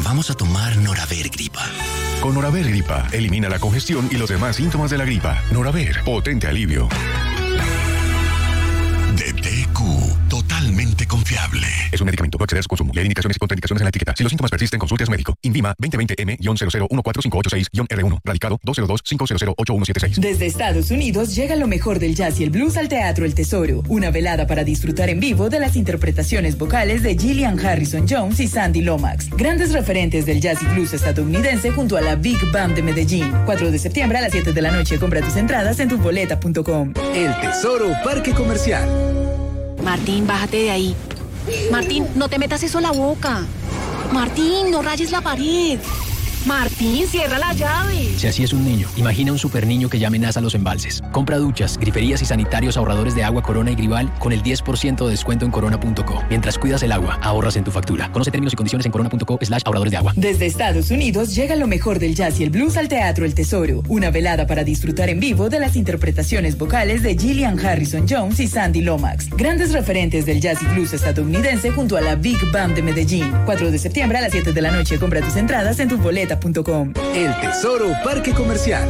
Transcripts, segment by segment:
vamos a tomar Noraver Gripa. Con Noraver Gripa, elimina la congestión y los demás síntomas de la gripa. Noraver, potente alivio. De TQ, totalmente confiable. Es un medicamento. No exceder su consumo. Leer indicaciones y contraindicaciones en la etiqueta. Si los síntomas persisten, consulte a su médico. INVIMA 2020M-00145886-R1. Radicado 202-500-8176. Desde Estados Unidos llega lo mejor del jazz y el blues al Teatro El Tesoro. Una velada para disfrutar en vivo de las interpretaciones vocales de Gillian Harrison Jones y Sandy Lomax. Grandes referentes del jazz y blues estadounidense junto a la Big Band de Medellín. 4 de septiembre a las 7 de la noche. Compra tus entradas en tuboleta.com. El Tesoro Parque Comercial. Martín, bájate de ahí. Martín, no te metas eso a la boca. Martín, no rayes la pared. Martín, cierra la llave. Si así es un niño, imagina un super niño que ya amenaza los embalses. Compra duchas, griferías y sanitarios ahorradores de agua Corona y Grival con el 10% de descuento en corona.co. Mientras cuidas el agua, ahorras en tu factura. Conoce términos y condiciones en corona.co/ahorradores de agua. Desde Estados Unidos llega lo mejor del jazz y el blues al Teatro El Tesoro. Una velada para disfrutar en vivo de las interpretaciones vocales de Gillian Harrison Jones y Sandy Lomax. Grandes referentes del jazz y blues estadounidense junto a la Big Band de Medellín. 4 de septiembre a las 7 de la noche. Compra tus entradas en tuboleta.com. El Tesoro Parque Comercial.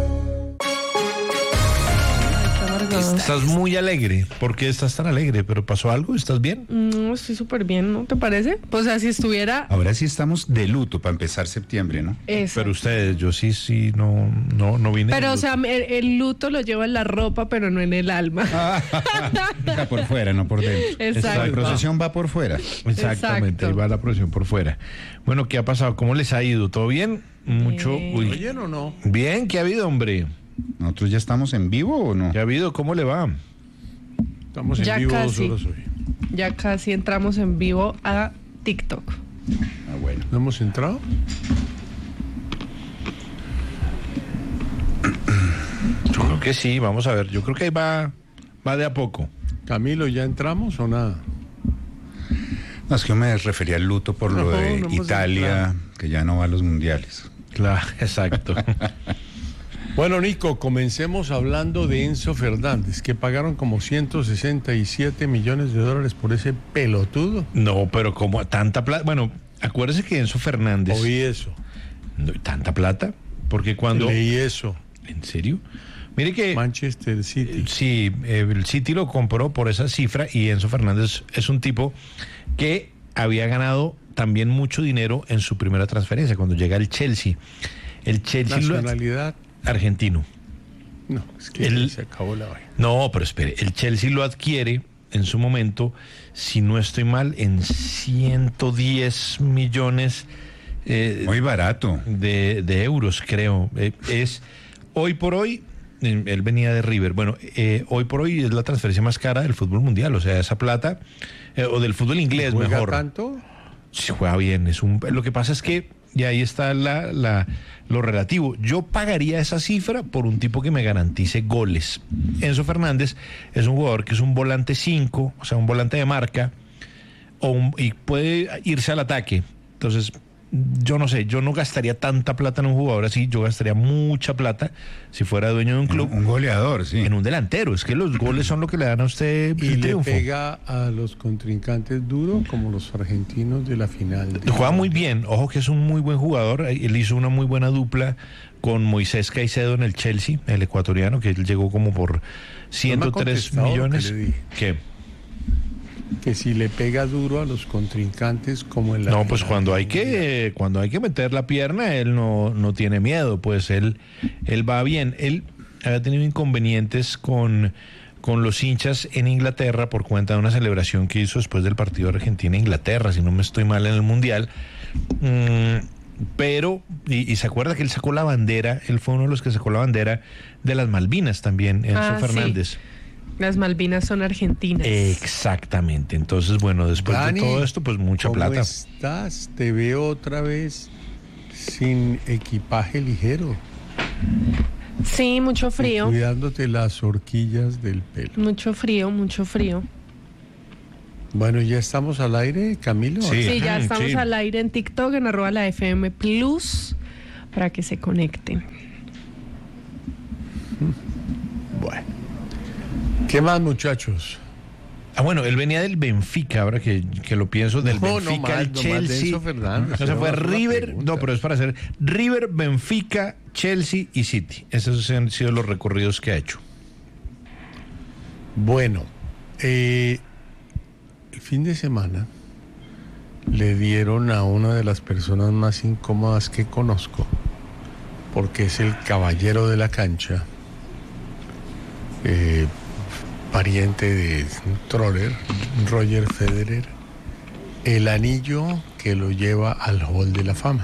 Estás muy alegre. ¿Por qué estás tan alegre? ¿Pero pasó algo? ¿Estás bien? No, estoy súper bien, ¿no te parece? Pues, o sea, si estuviera... Ahora sí estamos de luto para empezar septiembre, ¿no? Eso. Pero ustedes, yo sí, no vine. Pero, o sea, el luto lo lleva en la ropa, pero no en el alma. Está por fuera, no por dentro. Exacto. La procesión va por fuera. Exactamente, ahí va la procesión por fuera. Bueno, ¿qué ha pasado? ¿Cómo les ha ido? ¿Todo bien? Mucho. Uy. ¿Oyen o no? Bien, ¿qué ha habido, hombre? ¿Nosotros ya estamos en vivo o no? ¿Qué ha habido? ¿Cmo le va? Estamos en Ya vivo casi. 2 horas hoy. Ya casi entramos en vivo a TikTok. Ah, bueno. ¿No hemos entrado? Yo creo que sí, vamos a ver. Yo creo que ahí va de a poco. Camilo, ¿ya entramos o nada? No, es que yo me refería al luto por lo de no hemos Italia, entrado. que ya no va a los mundiales. Claro, exacto. Bueno, Nico, comencemos hablando de Enzo Fernández, que pagaron como 167 millones de dólares por ese pelotudo. No, pero como tanta plata. Bueno, acuérdese que Enzo Fernández. Oí eso. No, ¿tanta plata? Porque cuando. Leí eso. ¿En serio? Mire que. Manchester City. Sí, el City lo compró por esa cifra y Enzo Fernández es un tipo que había ganado también mucho dinero en su primera transferencia, cuando llega el Chelsea. El Chelsea. Nacionalidad. Argentino. No, es que se acabó la vaina. No, pero espere, el Chelsea lo adquiere en su momento, si no estoy mal, en 110 millones muy barato de euros, creo. Es hoy por hoy, él venía de River. Bueno, hoy por hoy es la transferencia más cara del fútbol mundial, o sea, esa plata, o del fútbol inglés ¿Juega mejor. tanto? Sí, juega bien. Lo que pasa es que, y ahí está lo relativo. Yo pagaría esa cifra por un tipo que me garantice goles. Enzo Fernández es un jugador que es un volante 5, o sea, un volante de marca, y puede irse al ataque. Entonces, yo no sé, yo no gastaría tanta plata en un jugador así, yo gastaría mucha plata si fuera dueño de un club. Un goleador, sí. En un delantero, es que los goles son lo que le dan a usted Y el le triunfo. pega a los contrincantes duro como los argentinos de la final. Juega muy bien, ojo que es un muy buen jugador, él hizo una muy buena dupla con Moisés Caicedo en el Chelsea, el ecuatoriano, que él llegó como por 103 millones. Que si le pega duro a los contrincantes como en la No, pues cuando hay que meter la pierna, él no tiene miedo, pues él va bien. Él había tenido inconvenientes con los hinchas en Inglaterra por cuenta de una celebración que hizo después del partido de Argentina-Inglaterra, si no me estoy mal, en el Mundial. Pero, y se acuerda que él sacó la bandera, él fue uno de los que sacó la bandera de las Malvinas también, Enzo Fernández. Sí. Las Malvinas son argentinas. Exactamente. Entonces, bueno, después Dani, de todo esto, pues mucha ¿cómo plata. estás? Te veo otra vez sin equipaje ligero. Sí, mucho frío. Cuidándote las horquillas del pelo. Mucho frío, mucho frío. Bueno, ¿ya estamos al aire, Camilo? Sí, ya estamos al aire en TikTok, en @FM Plus, para que se conecten. Bueno. ¿Qué más, muchachos? Bueno, él venía del Benfica, ahora que lo pienso, del Benfica al Chelsea. No se fue River, no, pero es para hacer River, Benfica, Chelsea y City. Esos han sido los recorridos que ha hecho. Bueno, el fin de semana le dieron a una de las personas más incómodas que conozco, porque es el caballero de la cancha, pariente de Troller, Roger Federer, el anillo que lo lleva al Hall de la Fama.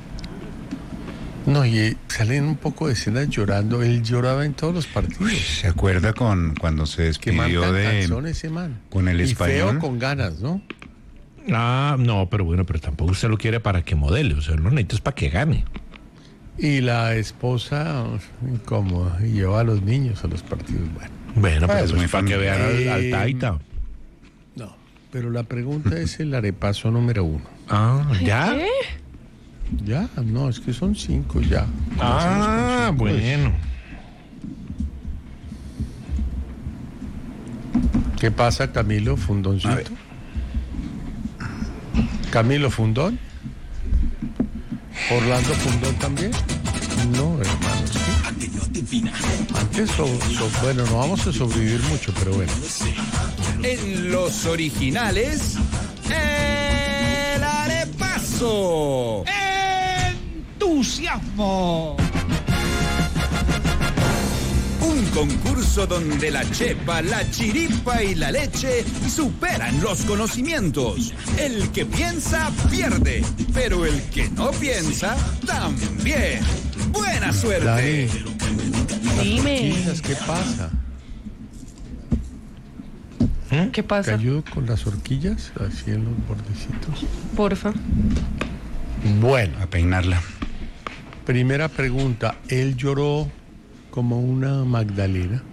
No, y salen un poco de escenas llorando. Él lloraba en todos los partidos. ¿Se acuerda cuando se despidió ese man. Con el español? Feo con ganas, ¿no? No, pero tampoco usted lo quiere para que modele, o sea, lo necesita es para que gane. Y la esposa incómoda, y lleva a los niños a los partidos. Bueno, pues para que vean al Taita. No, pero la pregunta es el arepaso número 1. ¿Ya? ¿Qué? Ya, no, es que son 5 ya. Bueno. ¿Qué pasa, Camilo Fundoncito? ¿Camilo Fundón? ¿Orlando Fundón también? No, hermano, sí. Antes, bueno, no vamos a sobrevivir mucho, pero bueno. En los originales, el arepaso. ¡Entusiasmo! Un concurso donde la chepa, la chiripa y la leche superan los conocimientos. El que piensa, pierde. Pero el que no piensa, también. ¡Buena suerte! Dime. ¿Qué pasa? ¿Qué pasa? ¿Te ayudo con las horquillas? Así en los bordecitos. Porfa. Bueno. A peinarla. Primera pregunta. ¿Él lloró como una Magdalena?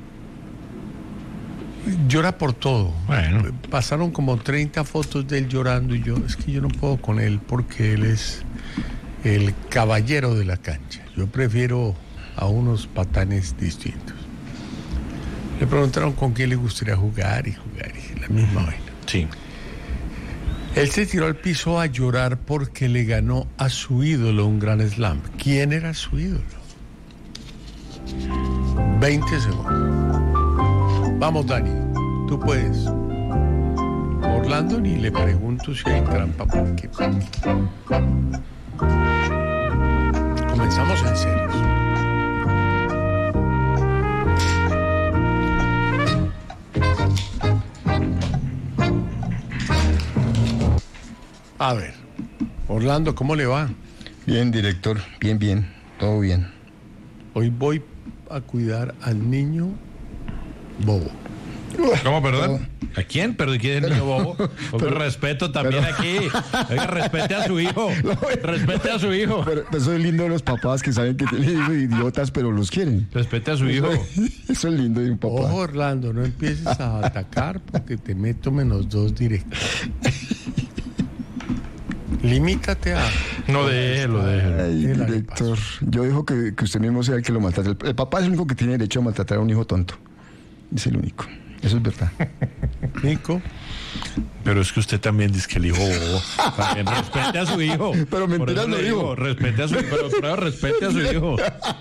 Llora por todo. Bueno. Pasaron como 30 fotos de él llorando y es que yo no puedo con él porque él es el caballero de la cancha. Yo prefiero a unos patanes distintos. Le preguntaron con quién le gustaría jugar y la misma vaina. Sí. Él se tiró al piso a llorar porque le ganó a su ídolo un Grand Slam. ¿Quién era su ídolo? 20 segundos. Vamos, Dani, tú puedes. Orlando ni le pregunto si hay trampa porque comenzamos en serio. A ver, Orlando, ¿cómo le va? Bien, director, bien, todo bien. Hoy voy a cuidar al niño bobo. ¿Cómo, perdón? ¿A quién? ¿Pero quién es el niño bobo? Porque respeto también aquí. Oiga, respete a su hijo. Respete a su hijo. Pero eso es lindo de los papás que saben que tienen hijos idiotas, pero los quieren. Respete a su hijo. Eso es lindo de un papá. Ojo, Orlando, no empieces a atacar porque te meto -2 directos. Limítate a... No, déjelo. Ay, director, yo digo que usted mismo sea el que lo maltrata. El papá es el único que tiene derecho a maltratar a un hijo tonto. Es el único. Eso es verdad. Nico. Pero es que usted también dice que el hijo bobo. También respete a su hijo. Pero mentiras no digo. Respete a su hijo. Pero respete a su hijo.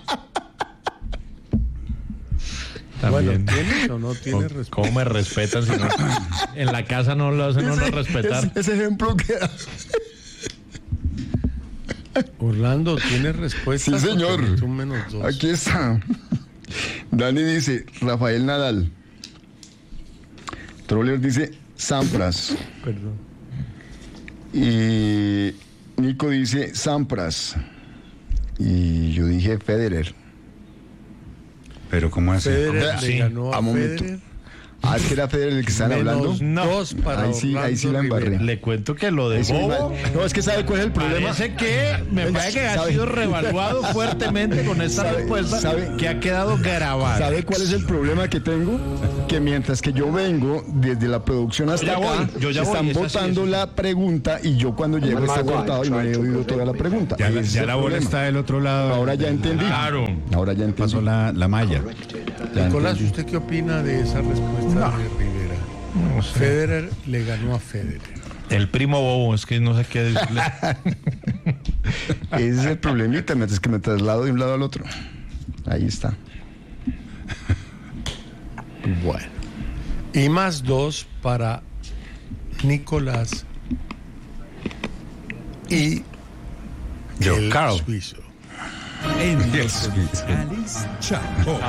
También. Bueno, ¿tienes o no tienes respeto? ¿Cómo me respetan si no? En la casa no lo hacen uno respetar. Ese ejemplo que da. Orlando, ¿tienes respuesta? Sí, señor. Un -2. Aquí está. Dani dice Rafael Nadal. Troller dice Sampras. Perdón. Y Nico dice Sampras. Y yo dije Federer. Pero ¿cómo hace? Federer le ganó a Federer. Es que era Federer el que estaban hablando. -2 para ahí sí la embarré. Le cuento que lo de bobo. No, es que ¿sabe cuál es el problema? Parece que me parece que ha sido revaluado fuertemente con esta respuesta que ha quedado grabada. ¿Sabe cuál es el problema que tengo? Que mientras que yo vengo desde la producción hasta acá, están votando la pregunta y yo cuando llego está cortado y no he oído toda la pregunta. Ya la bola está del otro lado. Ahora ya entendí. Claro. Ahora ya entendí. Pasó la malla. Nicolás, ¿usted qué opina de esa respuesta de Rivera? No sé. Federer le ganó a Federer. El primo bobo, es que no sé qué decirle. Ese es el problemita, es que me traslado de un lado al otro. Ahí está. Bueno. Y más 2 para Nicolás y el Carl. suizo. En los orientales, Chapo.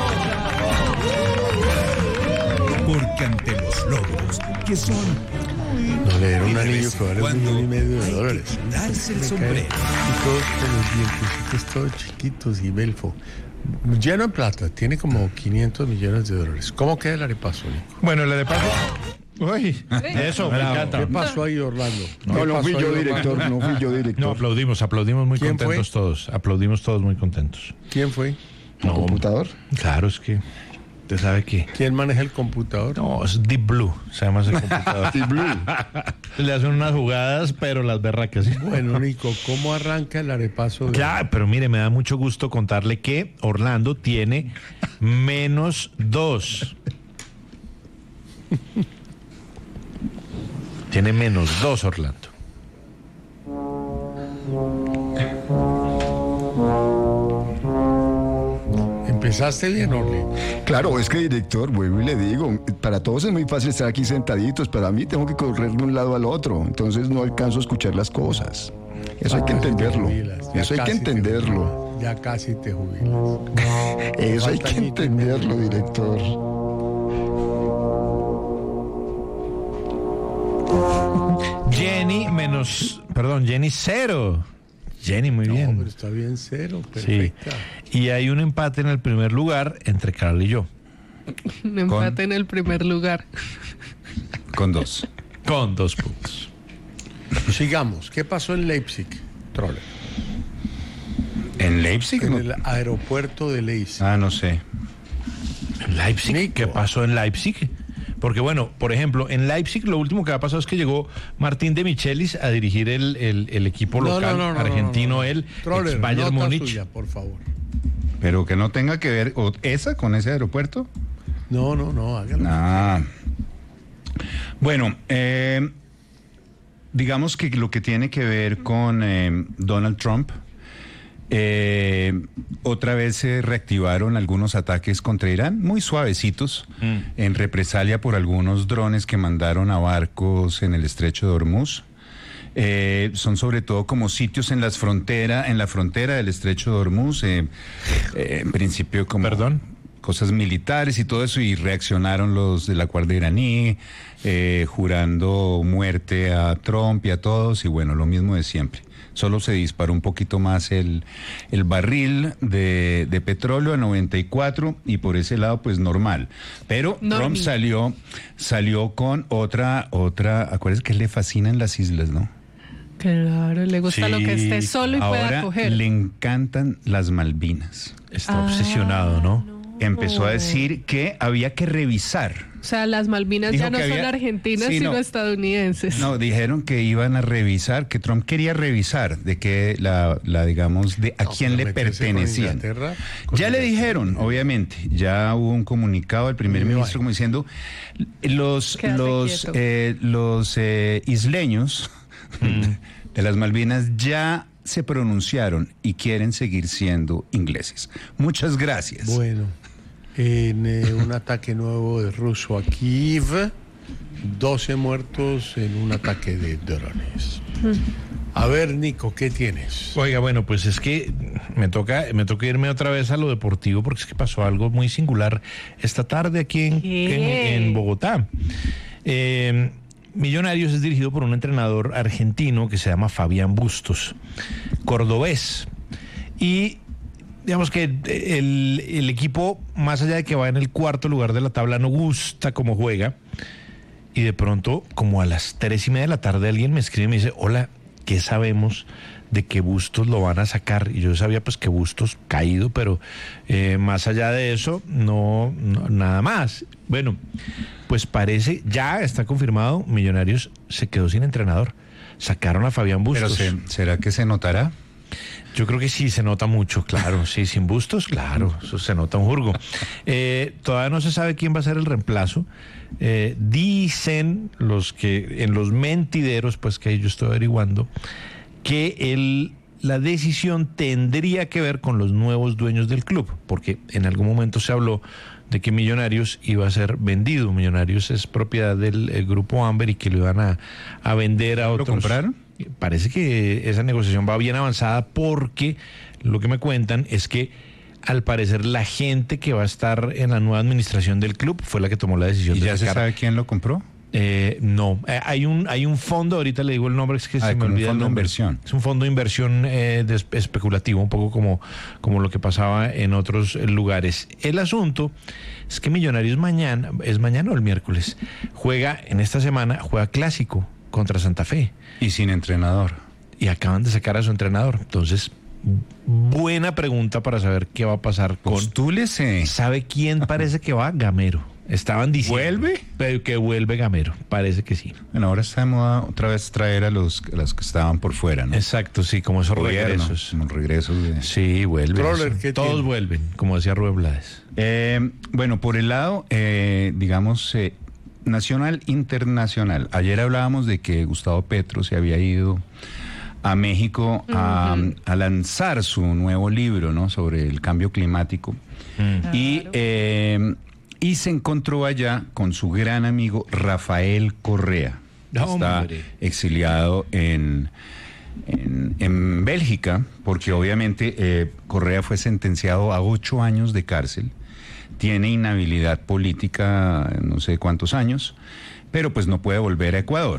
Porque ante los logros, que son No, le dieron y un de anillo vez que en vale cuando $1,5 million. hay que quitarse el sombrero. Y todos con los dientecitos todos chiquitos y belfo. Lleno en plata, tiene como $500 millones. ¿Cómo queda el arepaso, Nico? Bueno, el arepaso. Uy, eso me encanta. ¿Qué pasó ahí, Orlando? No fui yo, director. No fui yo, director. No, aplaudimos muy ¿Quién contentos fue? todos. Aplaudimos todos muy contentos. ¿Quién fue? ¿El computador? Claro, es que usted sabe que. ¿Quién maneja el computador? No, es Deep Blue, se llama ese computador. Deep Blue. Le hacen unas jugadas, pero las berracas. ¿Sí? Bueno, Nico, ¿cómo arranca el arepaso? Claro, pero mire, me da mucho gusto contarle que Orlando tiene -2. Tiene -2, Orlando. Empezaste bien, Orly. Claro, es que, director, vuelvo y le digo, para todos es muy fácil estar aquí sentaditos, pero a mí tengo que correr de un lado al otro, entonces no alcanzo a escuchar las cosas. Eso hay que entenderlo. Eso hay que entenderlo. Ya casi te jubilas. Eso hay que entenderlo, director. Jenny 0. Jenny, muy bien. No, pero está bien 0, perfecta. Sí. Y hay un empate en el primer lugar entre Carl y yo. Un empate en el primer lugar. Con 2. Con 2 puntos. Sigamos. ¿Qué pasó en Leipzig, Troller? ¿En Leipzig? En el aeropuerto de Leipzig. Ah, no sé. ¿Leipzig? Nico. ¿Qué pasó en Leipzig? Porque bueno, por ejemplo, en Leipzig lo último que ha pasado es que llegó Martín de Michelis a dirigir el equipo local argentino, el Troller, Bayern nota Múnich. suya, por favor. Pero que no tenga que ver esa con ese aeropuerto. No, hágalo. Ah. Bueno, digamos que lo que tiene que ver con Donald Trump, otra vez se reactivaron algunos ataques contra Irán, muy suavecitos, en represalia por algunos drones que mandaron a barcos en el estrecho de Hormuz. Son sobre todo como sitios en la frontera del estrecho de Hormuz, en principio como cosas militares y todo eso, y reaccionaron los de la Guardia iraní, jurando muerte a Trump y a todos, y bueno, lo mismo de siempre. Solo se disparó un poquito más el barril de petróleo a 94 y por ese lado pues normal. Pero Trump salió con otra, acuérdense que le fascinan las islas, ¿no? Claro, le gusta lo que esté solo y pueda coger. Le encantan las Malvinas. Está obsesionado, ¿no? Empezó a decir que había que revisar. O sea, las Malvinas Dijo ya no que son había- argentinas, Sí, sino no. estadounidenses. No, dijeron que iban a revisar, que Trump quería revisar de que digamos, de a quién le pertenecían. Ya le dijeron, obviamente, ya hubo un comunicado del primer ministro como diciendo, los isleños de las Malvinas ya se pronunciaron y quieren seguir siendo ingleses. Muchas gracias. Bueno, en un ataque nuevo de ruso a Kiev, 12 muertos en un ataque de drones. A ver, Nico, ¿qué tienes? Oiga, bueno, pues es que me toca irme otra vez a lo deportivo porque es que pasó algo muy singular esta tarde aquí en Bogotá. Millonarios es dirigido por un entrenador argentino que se llama Fabián Bustos, cordobés. Y digamos que el equipo, más allá de que va en el cuarto lugar de la tabla, no gusta cómo juega. Y de pronto, como a las 3:30 de la tarde, alguien me escribe y me dice, hola, ¿qué sabemos de que Bustos lo van a sacar? Y yo sabía pues que Bustos caído, pero más allá de eso, no nada más. Bueno, pues parece, ya está confirmado, Millonarios se quedó sin entrenador. Sacaron a Fabián Bustos. Pero ¿será que se notará? Yo creo que sí, se nota mucho, claro. Sí, sin Bustos, claro, eso se nota un jurgo. Todavía no se sabe quién va a ser el reemplazo. Dicen los que en los mentideros, pues que yo estoy averiguando, que la decisión tendría que ver con los nuevos dueños del club, porque en algún momento se habló de que Millonarios iba a ser vendido. Millonarios es propiedad del grupo Amber y que lo iban a vender a otros. ¿Lo compraron? Parece que esa negociación va bien avanzada, porque lo que me cuentan es que al parecer la gente que va a estar en la nueva administración del club fue la que tomó la decisión. ¿Y ya se sabe quién lo compró? No, hay un fondo, ahorita le digo el nombre, es que se me olvida el nombre. De inversión. Es un fondo de inversión especulativo, un poco como lo que pasaba en otros lugares. El asunto es que Millonarios mañana o el miércoles, en esta semana juega clásico contra Santa Fe. Y sin entrenador. Y acaban de sacar a su entrenador. Entonces, buena pregunta para saber qué va a pasar con... Postúlese. ¿Sabe quién parece que va? Gamero. Estaban diciendo... ¿Vuelve? Pero que vuelve Gamero, parece que sí. Bueno, ahora está de moda otra vez traer a los que estaban por fuera, ¿no? Exacto, sí, como esos regresos. Como regresos de... Sí, vuelven. Todos vuelven, como decía Rubén Blades. Bueno, por el lado, digamos, nacional, internacional. Ayer hablábamos de que Gustavo Petro se había ido a México a lanzar su nuevo libro, ¿no?, sobre el cambio climático. Y se encontró allá con su gran amigo Rafael Correa. Está exiliado en Bélgica, porque obviamente Correa fue sentenciado a 8 años de cárcel. Tiene inhabilidad política, no sé cuántos años, pero pues no puede volver a Ecuador.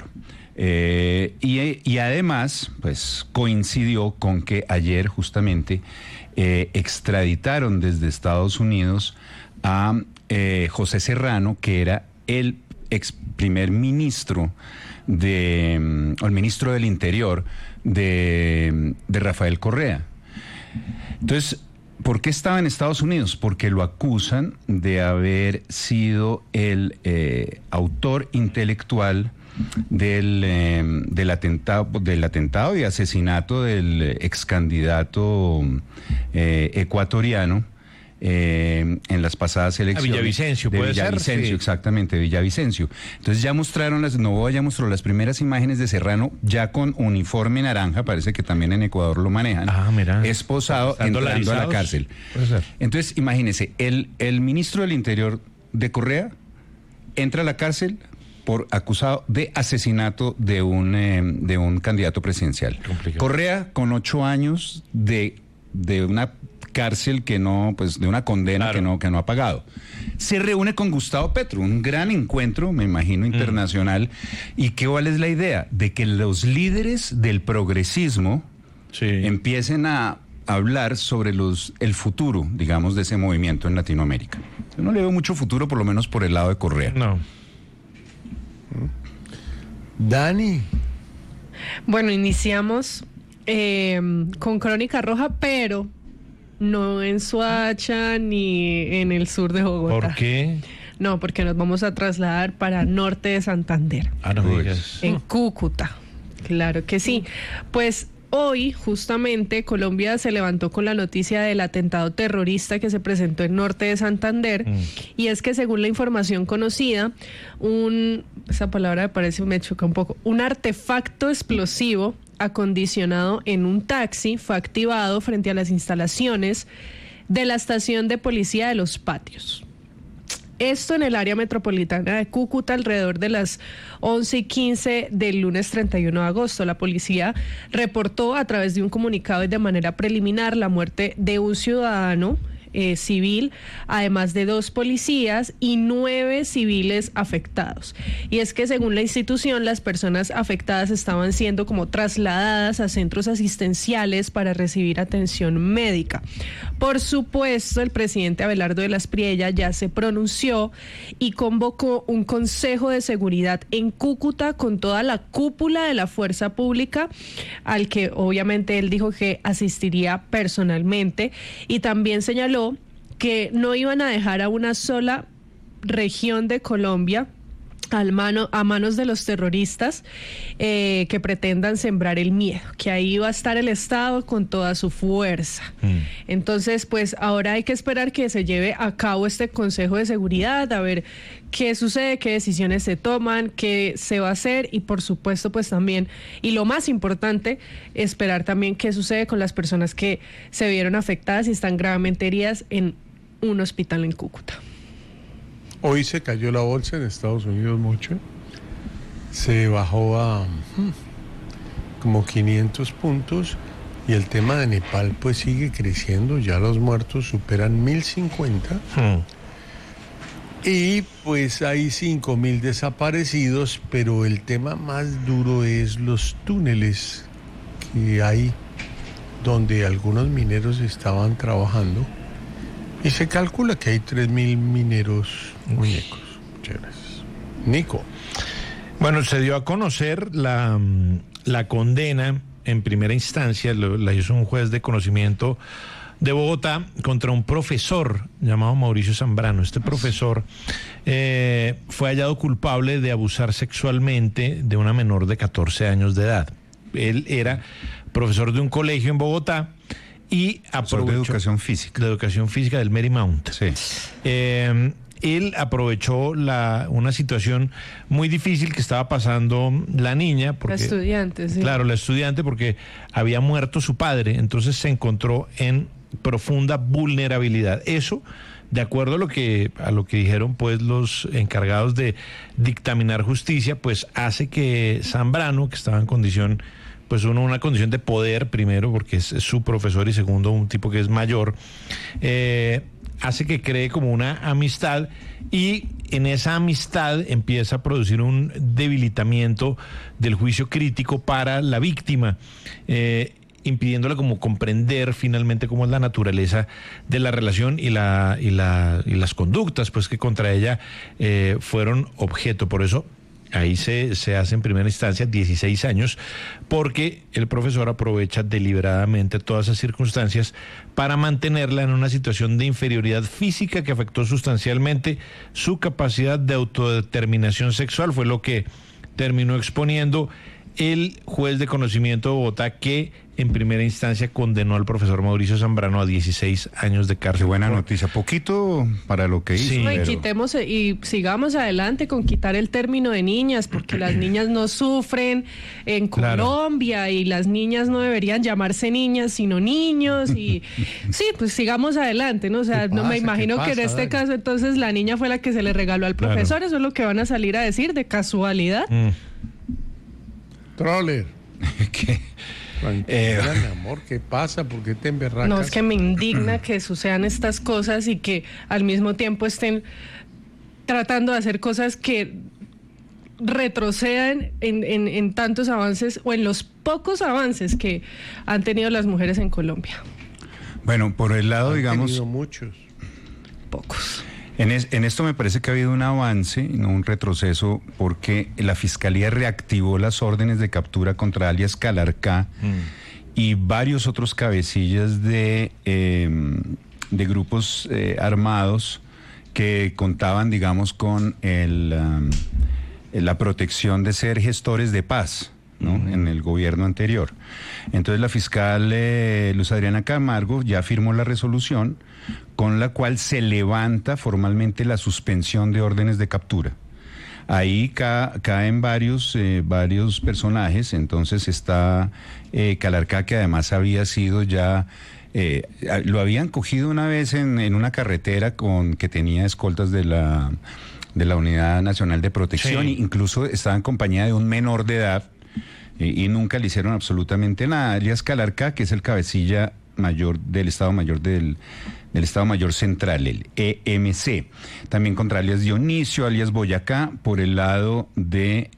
Y además, pues coincidió con que ayer justamente extraditaron desde Estados Unidos a José Serrano, que era el ex primer ministro el ministro del Interior de Rafael Correa. Entonces, ¿por qué estaba en Estados Unidos? Porque lo acusan de haber sido el autor intelectual del atentado y asesinato del ex candidato ecuatoriano en las pasadas elecciones. Villavicencio, puede ser. Villavicencio, sí. Exactamente, Villavicencio. Entonces ya mostró las primeras imágenes de Serrano ya con uniforme naranja, parece que también en Ecuador lo manejan. Mira. Esposado, entrando a la cárcel. Puede ser. Entonces, imagínese, el ministro del Interior de Correa entra a la cárcel por acusado de asesinato de un candidato presidencial. Complicado. Correa con 8 años de una cárcel que no, pues de una condena, claro, que no ha pagado. Se reúne con Gustavo Petro, un gran encuentro, me imagino, internacional. ¿Y cuál es la idea? De que los líderes del progresismo empiecen a hablar sobre el futuro, digamos, de ese movimiento en Latinoamérica. Yo no le veo mucho futuro, por lo menos por el lado de Correa. No. Dani. Bueno, iniciamos con Crónica Roja, pero no en Soacha ni en el sur de Bogotá. ¿Por qué? No, porque nos vamos a trasladar para norte de Santander. No digas. En Cúcuta. Claro que sí. Pues hoy, justamente, Colombia se levantó con la noticia del atentado terrorista que se presentó en norte de Santander. Y es que, según la información conocida, esa palabra me choca un poco, un artefacto explosivo acondicionado en un taxi fue activado frente a las instalaciones de la estación de policía de Los Patios. Esto en el área metropolitana de Cúcuta, alrededor de las 11:15 del lunes 31 de agosto. La policía reportó a través de un comunicado y de manera preliminar la muerte de un ciudadano civil, además de 2 policías y 9 civiles afectados. Y es que, según la institución, las personas afectadas estaban siendo como trasladadas a centros asistenciales para recibir atención médica. Por supuesto, el presidente Abelardo de la Espriella ya se pronunció y convocó un consejo de seguridad en Cúcuta con toda la cúpula de la fuerza pública, al que obviamente él dijo que asistiría personalmente, y también señaló que no iban a dejar a una sola región de Colombia a manos de los terroristas que pretendan sembrar el miedo, que ahí va a estar el Estado con toda su fuerza. Entonces, pues ahora hay que esperar que se lleve a cabo este Consejo de Seguridad, a ver qué sucede, qué decisiones se toman, qué se va a hacer y por supuesto pues también, y lo más importante, esperar también qué sucede con las personas que se vieron afectadas y están gravemente heridas en un hospital en Cúcuta. Hoy se cayó la bolsa en Estados Unidos mucho, se bajó a como 500 puntos y el tema de Nepal pues sigue creciendo, ya los muertos superan 1050 y pues hay 5000 desaparecidos, pero el tema más duro es los túneles que hay donde algunos mineros estaban trabajando. Y se calcula que hay 3000 mineros muñecos. Chéveres. Nico. Bueno, se dio a conocer la condena en primera instancia, la hizo un juez de conocimiento de Bogotá contra un profesor llamado Mauricio Zambrano. Este profesor fue hallado culpable de abusar sexualmente de una menor de 14 años de edad. Él era profesor de un colegio en Bogotá y aprovechó, de educación física del Marymount. Sí. Él aprovechó una situación muy difícil que estaba pasando la niña, porque, la estudiante, sí. Claro, la estudiante, porque había muerto su padre, entonces se encontró en profunda vulnerabilidad. Eso, de acuerdo a lo que dijeron pues los encargados de dictaminar justicia, pues hace que Zambrano, que estaba en condición, pues una condición de poder, primero porque es su profesor y segundo un tipo que es mayor, hace que cree como una amistad y en esa amistad empieza a producir un debilitamiento del juicio crítico para la víctima, impidiéndole como comprender finalmente cómo es la naturaleza de la relación y las conductas pues que contra ella fueron objeto. Por eso ahí se hace en primera instancia 16 años, porque el profesor aprovecha deliberadamente todas esas circunstancias para mantenerla en una situación de inferioridad física que afectó sustancialmente su capacidad de autodeterminación sexual. Fue lo que terminó exponiendo el juez de conocimiento de Bogotá, que en primera instancia condenó al profesor Mauricio Zambrano a 16 años de cárcel. Qué buena noticia, poquito para lo que hizo. Sí, pero... quitemos y sigamos adelante con quitar el término de niñas, porque las niñas no sufren en Colombia y las niñas no deberían llamarse niñas, sino niños y sí, pues sigamos adelante, ¿no? O sea, no me imagino que en este caso entonces la niña fue la que se le regaló al profesor, eso es lo que van a salir a decir de casualidad. Troller. ¿Qué? Mi amor, ¿qué pasa? ¿Por qué te emberracas? No, es que me indigna que sucedan estas cosas y que al mismo tiempo estén tratando de hacer cosas que retrocedan en tantos avances o en los pocos avances que han tenido las mujeres en Colombia. Bueno, por el lado, digamos... Han tenido muchos. Pocos. En esto me parece que ha habido un avance, no un retroceso, porque la Fiscalía reactivó las órdenes de captura contra alias Calarcá y varios otros cabecillas de grupos armados que contaban, digamos, con la protección de ser gestores de paz, ¿no? En el gobierno anterior. Entonces la fiscal Luz Adriana Camargo ya firmó la resolución con la cual se levanta formalmente la suspensión de órdenes de captura. Ahí caen varios personajes. Entonces está Calarcá, que además había sido ya... lo habían cogido una vez en una carretera que tenía escoltas de la Unidad Nacional de Protección, sí. Incluso estaba en compañía de un menor de edad, y nunca le hicieron absolutamente nada. Alias Calarcá, que es el cabecilla mayor del Estado Mayor del Estado Mayor Central, el EMC. También contra alias Dionisio, alias Boyacá, por el lado de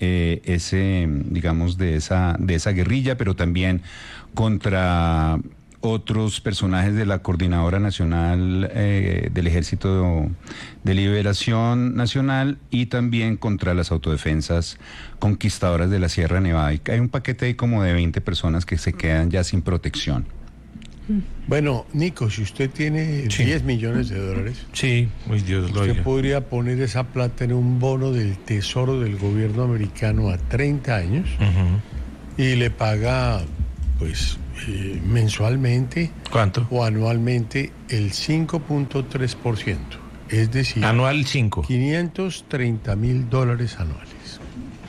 de esa guerrilla, pero también contra otros personajes de la Coordinadora Nacional del Ejército de Liberación Nacional y también contra las autodefensas conquistadoras de la Sierra Nevada. Y hay un paquete ahí como de 20 personas que se quedan ya sin protección. Bueno, Nico, si usted tiene 10 millones de dólares, Sí, uy, Dios lo usted oiga. podría poner esa plata en un bono del Tesoro del gobierno americano a 30 años y le paga, pues, mensualmente ¿Cuánto? o anualmente el 5.3%. Es decir, Anual 5. $530,000 anuales.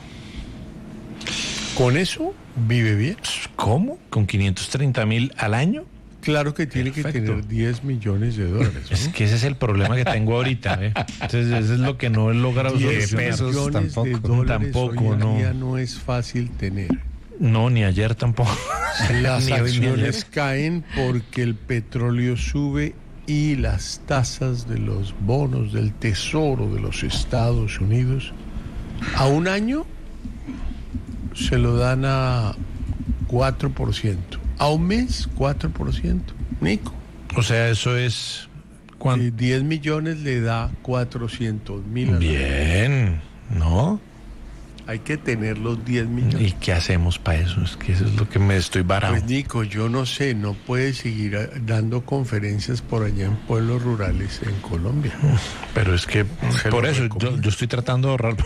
Con eso vive bien. ¿Cómo? ¿Con 530,000 al año? Claro que tiene que tener 10 millones de dólares. ¿no? Es que ese es el problema que tengo ahorita. Entonces, eso es lo que no he logrado 10 solucionar. millones de dólares Tampoco, hoy en no. día no es fácil tener. No, ni ayer tampoco. Las Ni hoy, ni acciones ayer. caen porque el petróleo sube y las tasas de los bonos del Tesoro de los Estados Unidos a un año se lo dan a 4%. A un mes, 4%. Nico. O sea, eso es... Si 10 millones le da 400,000. Bien, ¿no? Hay que tener los 10 millones. ¿Y qué hacemos para eso? Es que eso es lo que me estoy varado. Pues Nico, yo no sé, no puede seguir dando conferencias por allá en pueblos rurales en Colombia. Pero es que por eso yo estoy tratando de ahorrar.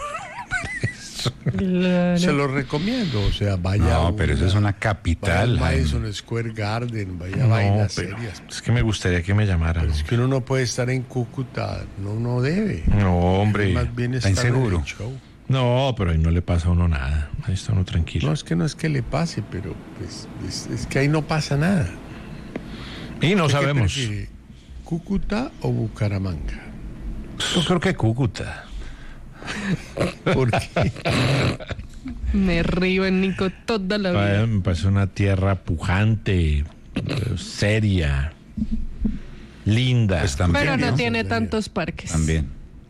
Se lo recomiendo, o sea, vaya. No, pero eso es una capital. Vaya a Jaime. Madison Square Garden, vaya a No, vainas pero serias. es que me gustaría que me llamaran. Es que uno no puede estar en Cúcuta, no debe. No, hombre. Más bien Está estar en inseguro. el show. No, pero ahí no le pasa a uno nada. Ahí está uno tranquilo. No es que le pase, pero pues, es que ahí no pasa nada. Y no ¿Usted qué sabemos. prefiere, Cúcuta o Bucaramanga? Yo creo que Cúcuta. ¿Por qué? Me río en Nico toda la vida. Me parece una tierra pujante, seria, linda. Pues también, Pero no ¿no? tiene tantos parques. También.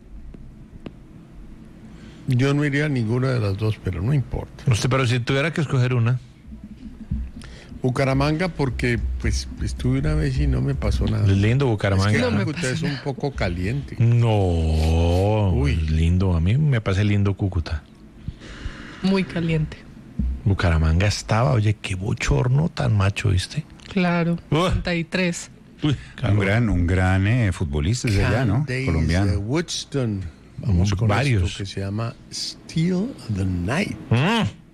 Yo no iría a ninguna de las dos, pero no importa. Usted, pero si tuviera que escoger una. Bucaramanga porque pues estuve una vez y no me pasó nada. Es lindo Es Bucaramanga. que No me Cúcuta pasa es un poco caliente. No, Uy. es lindo. A mí me parece lindo Cúcuta. Muy caliente. Bucaramanga estaba, oye, qué bochorno tan macho, ¿viste? Claro. Uy. 33. Uy, Un gran futbolista es de allá, ¿no? Days, Colombiano. Woodstone. Vamos con Varios. esto que se llama Steal the Night.